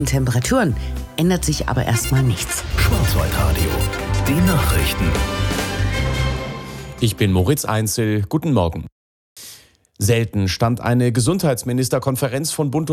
Temperaturen ändert sich aber erstmal nichts. Schwarzwaldradio, die Nachrichten. Ich bin Moritz Einzel. Guten Morgen. Selten stand eine Gesundheitsministerkonferenz von Bund